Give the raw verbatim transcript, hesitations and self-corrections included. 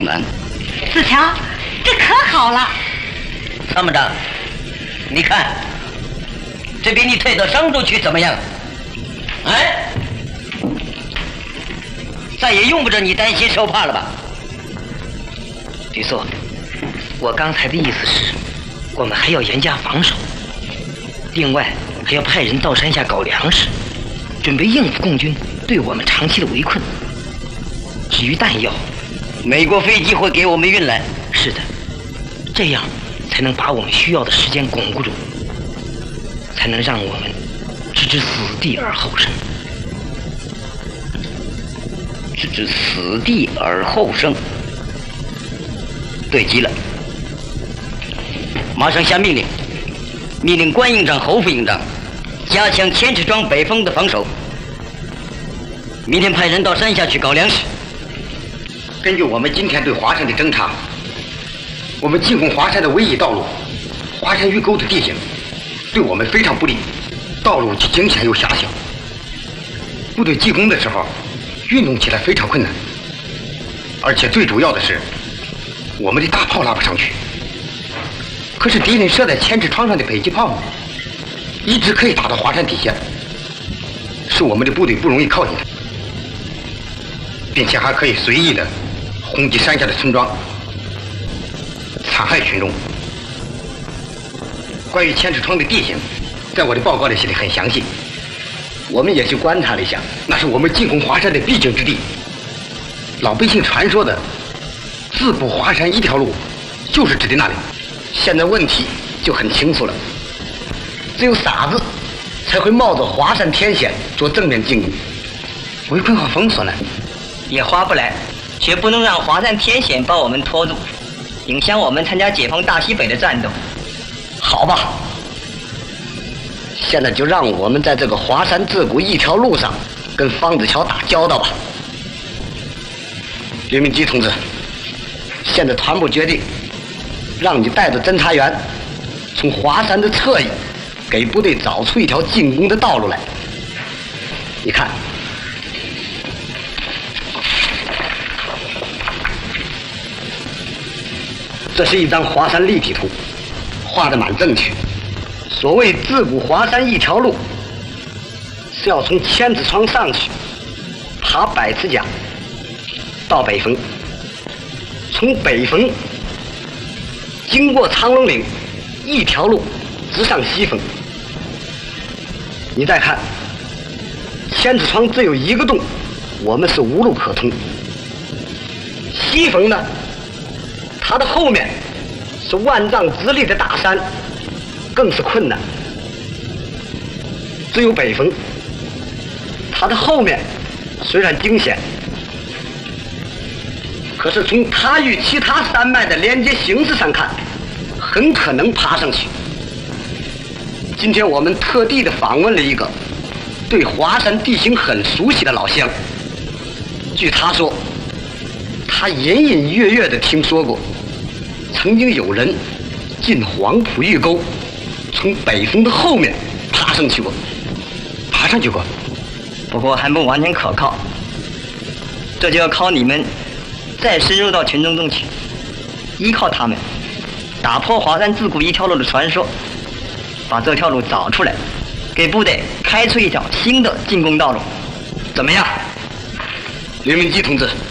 难。 子强，这可好了。 参谋长，你看，这比你退到商州去怎么样？哎，再也用不着你担心受怕了吧？ 吕硕，我刚才的意思是，我们还要严加防守，另外还要派人到山下搞粮食，准备应付共军对我们长期的围困。至于弹药， 美国飞机会给我们运来。 是的，这样才能把我们需要的时间巩固住，才能让我们置之死地而后生。 置之死地而后生，对极了。马上下命令，命令关营长、侯副营长加强千尺庄北峰的防守。明天派人到山下去搞粮食。 根据我们今天对华山的侦查，我们进攻华山的唯一道路，华山峪沟的地形对我们非常不利，道路既惊险又狭小，部队进攻的时候运动起来非常困难，而且最主要的是，我们的大炮拉不上去。可是敌人设在千尺窗上的迫击炮呢，一直可以打到华山底下，使我们的部队不容易靠近它，并且还可以随意的轰击山下的村庄，残害群众。关于千尺窗的地形，在我的报告里写得很详细。我们也去观察了一下，那是我们进攻华山的必经之地。老百姓传说的自古华山一条路，就是指的那里。现在问题就很清楚了，只有傻子才会冒着华山天险做正面进攻，围困和封锁呢， 也划不来，绝不能让华山天险把我们拖住，影响我们参加解放大西北的战斗。 好吧，现在就让我们在这个华山自古一条路上跟方子桥打交道吧。刘明基同志，现在团部决定让你带着侦察员从华山的侧翼给部队找出一条进攻的道路来。你看，这是一张华山立体图，画得蛮正确。所谓自古华山一条路，是要从千子窗上去，爬百尺甲到北峰，从北峰经过长龙岭，一条路直上西峰。你再看，千子窗只有一个洞，我们是无路可通。西峰呢，它的后面是万丈直立的大山，更是困难。只有北峰，它的后面虽然惊险，可是从它与其他山脉的连接形势上看，很可能爬上去。今天我们特地的访问了一个对华山地形很熟悉的老乡，据他说，他隐隐约约的听说过，曾经有人进黄埔峪沟，从北峰的后面爬上去过，爬上去过， 不过还不完全可靠，这就要靠你们再深入到群众中去，依靠他们打破华山自古一条路的传说，把这条路找出来，给部队开出一条新的进攻道路，怎么样？ 刘明基同志，